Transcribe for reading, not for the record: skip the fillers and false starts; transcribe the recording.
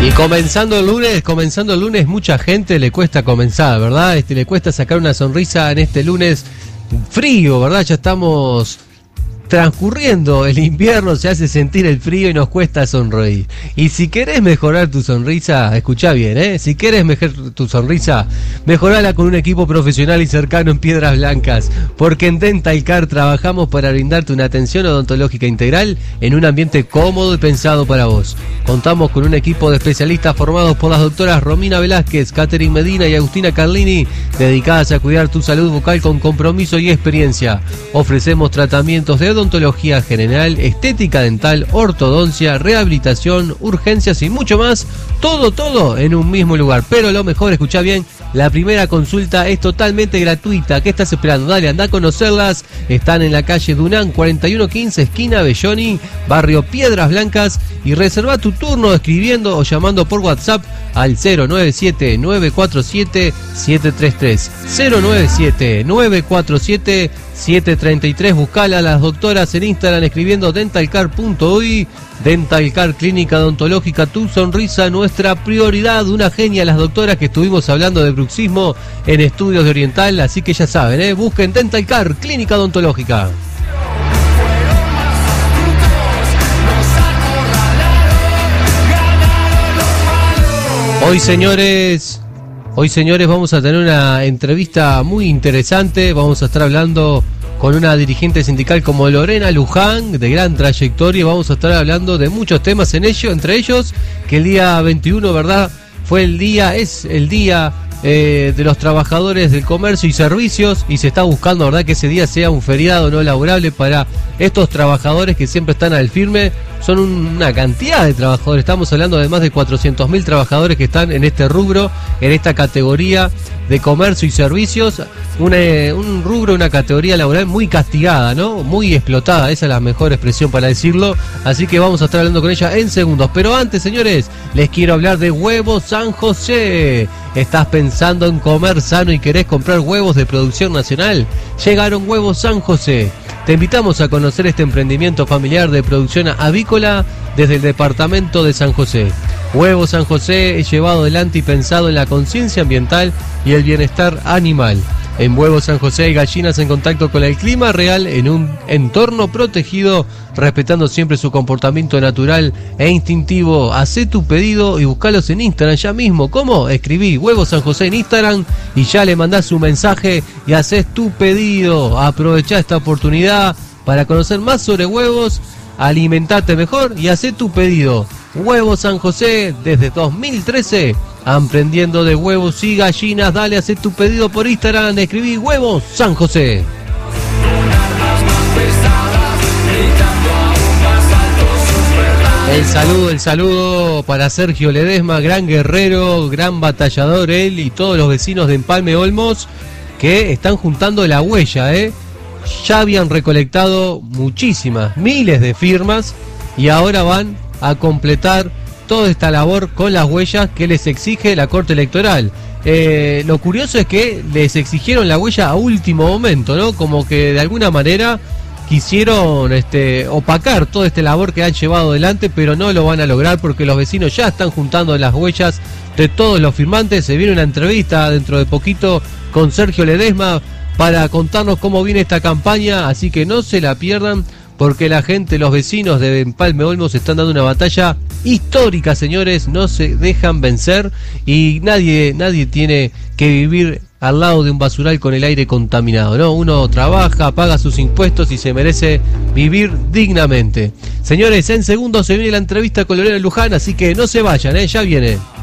Y comenzando el lunes, mucha gente le cuesta comenzar, ¿verdad? Le cuesta sacar una sonrisa en este lunes frío, ¿verdad? Ya estamos transcurriendo el invierno, se hace sentir el frío y nos cuesta sonreír. Y si querés mejorar tu sonrisa, escuchá bien, si querés mejorar tu sonrisa, mejorala con un equipo profesional y cercano en Piedras Blancas, porque en Dental Care trabajamos para brindarte una atención odontológica integral en un ambiente cómodo y pensado para vos. Contamos con un equipo de especialistas formados por las doctoras Romina Velázquez, Catherine Medina y Agustina Carlini, dedicadas a cuidar tu salud bucal con compromiso y experiencia. Ofrecemos tratamientos de odontología general, estética dental, ortodoncia, rehabilitación, urgencias y mucho más, todo en un mismo lugar. Pero lo mejor, escuchá bien, la primera consulta es totalmente gratuita. ¿Qué estás esperando? Dale, anda a conocerlas. Están en la calle Dunán 4115, esquina Belloni, barrio Piedras Blancas, y reserva tu turno escribiendo o llamando por WhatsApp al 097-947-733. 097-947-733. Buscala a las doctoras en Instagram escribiendo dentalcar.uy. Dentalcar, clínica odontológica, tu sonrisa, nuestra prioridad. Una genia las doctoras que estuvimos hablando de bruxismo en Estudios de Oriental, así que ya saben, busquen Dentalcar, clínica odontológica. Hoy señores, vamos a tener una entrevista muy interesante. Vamos a estar hablando con una dirigente sindical como Lorena Luján, de gran trayectoria. Vamos a estar hablando de muchos temas entre ellos que el día 21, ¿verdad? Es el día de los trabajadores del comercio y servicios, y se está buscando, ¿verdad?, que ese día sea un feriado no laborable para estos trabajadores que siempre están al firme. Son una cantidad de trabajadores, estamos hablando de más de 400.000 trabajadores que están en este rubro, en esta categoría de comercio y servicios, un rubro, una categoría laboral muy castigada, ¿no? Muy explotada, esa es la mejor expresión para decirlo, así que vamos a estar hablando con ella en segundos. Pero antes, señores, les quiero hablar de Huevos San José. ¿Estás pensando en comer sano y querés comprar huevos de producción nacional? Llegaron Huevos San José. Te invitamos a conocer este emprendimiento familiar de producción avícola desde el departamento de San José. Huevos San José es llevado adelante y pensado en la conciencia ambiental y el bienestar animal. En Huevos San José hay gallinas en contacto con el clima real en un entorno protegido, respetando siempre su comportamiento natural e instintivo. Hacé tu pedido y buscalos en Instagram ya mismo. ¿Cómo? Escribí Huevos San José en Instagram y ya le mandás un mensaje y haces tu pedido. Aprovechá esta oportunidad para conocer más sobre huevos, alimentarte mejor y hacé tu pedido. Huevos San José, desde 2013, aprendiendo de huevos y gallinas. Dale, hacé tu pedido por Instagram, escribí Huevos San José. El saludo para Sergio Ledesma, gran guerrero, gran batallador, él y todos los vecinos de Empalme Olmos, que están juntando la huella, Ya habían recolectado miles de firmas y ahora van a completar toda esta labor con las huellas que les exige la Corte Electoral. Lo curioso es que les exigieron la huella a último momento, ¿no? Como que de alguna manera quisieron opacar toda esta labor que han llevado adelante, pero no lo van a lograr porque los vecinos ya están juntando las huellas de todos los firmantes. Se viene una entrevista dentro de poquito con Sergio Ledesma para contarnos cómo viene esta campaña, así que no se la pierdan, porque la gente, los vecinos de Empalme Olmos están dando una batalla histórica, señores, no se dejan vencer y nadie tiene que vivir al lado de un basural con el aire contaminado, ¿no? Uno trabaja, paga sus impuestos y se merece vivir dignamente. Señores, en segundos se viene la entrevista con Lorena Luján, así que no se vayan, ya viene.